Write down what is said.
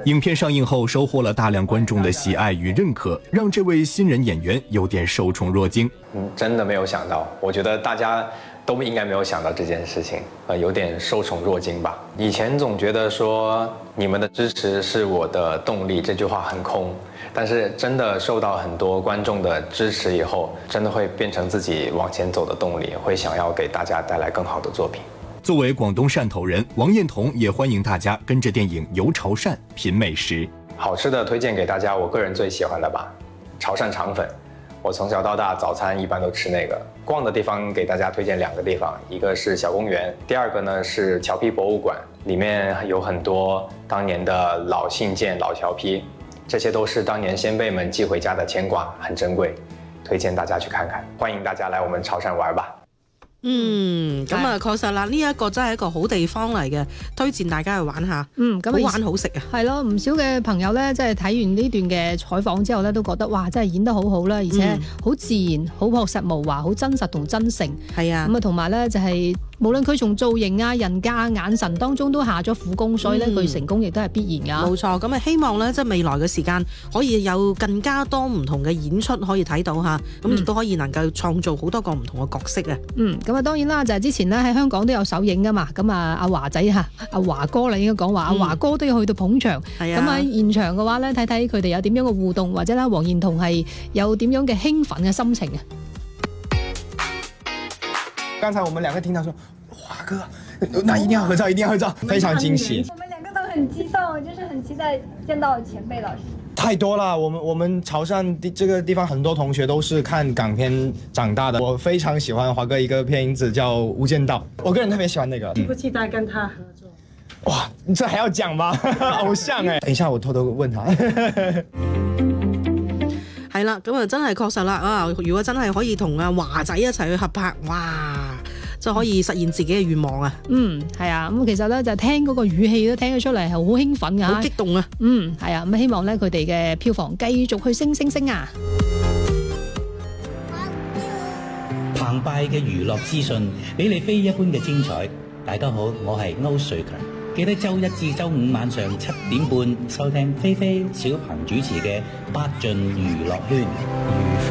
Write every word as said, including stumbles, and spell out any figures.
影片上映后收获了大量观众的喜爱与认可，让这位新人演员有点受宠若惊。 嗯，真的没有想到，我觉得大家都应该没有想到这件事情，呃，有点受宠若惊吧。以前总觉得说你们的支持是我的动力，这句话很空，但是真的受到很多观众的支持以后，真的会变成自己往前走的动力，会想要给大家带来更好的作品。 作为广东汕头人，王彦彤也欢迎大家跟着电影游潮汕品美食。 好吃的推荐给大家，我个人最喜欢的吧，潮汕肠粉。我从小到大早餐一般都吃那个。逛的地方给大家推荐两个地方，一个是小公园，第二个呢是侨批博物馆，里面有很多当年的老信件、老侨批，这些都是当年先辈们寄回家的牵挂，很珍貴，推薦大家去看看。歡迎大家來我們潮汕玩吧。 嗯，咁啊，確實啦，呢一個真係一個好地方嚟嘅，推薦大家去玩下。 嗯，咁好玩好食啊。 係咯，唔少嘅朋友咧，即係睇完呢段嘅採訪之後咧，都覺得哇，真係演得好好啦，而且好自然、好樸實無華、好真實同真誠。 係啊， 咁啊，同埋咧就係、是。無論佢從造型啊、人格、眼神當中都下咗苦功，所以咧佢成功亦都係必然㗎。 冇錯，咁啊希望咧即係未來嘅時間可以有更加多唔同嘅演出可以睇到嚇，咁亦都可以能夠創造好多個唔同嘅角色啊。 嗯，咁啊當然啦，就係、是、之前咧喺香港都有首映㗎嘛，咁啊阿華仔嚇，阿華哥啦應該講話，阿華哥都要去到捧場。係啊。咁喺現場嘅話咧，睇睇佢哋有點樣嘅互動，或者咧黃彥彤係有點樣嘅興奮嘅心情啊。 剛才我們兩個聽到說。華哥，那一定要合照，一定要合照，非常驚喜。 我們兩個都很激動，就是很期待見到前輩老師。 太多了，我們我們潮汕地這個地方很多同學都是看港片長大的，我非常喜歡華哥一個片子叫《無間道》，我個人特別喜歡那個。 期不期待跟他合作？ 哇，你這還要講嗎？偶像哎！等一下我偷偷問他。 係啦，咁啊真係確實啦啊！如果真係可以同阿華仔一齊去合拍，哇！就可以實現自己嘅願望啊！ 嗯，係啊，咁其實咧就聽嗰個語氣都聽得出嚟係好興奮㗎， 好激動啊！ 嗯，係啊，咁希望咧佢哋嘅票房繼續去升升升啊！ 澎湃嘅娛樂資訊，俾你非一般嘅精彩。大家好，我係歐瑞強，記得周一至周五晚上七點半收聽菲菲小鵬主持嘅《八盡娛樂圈》。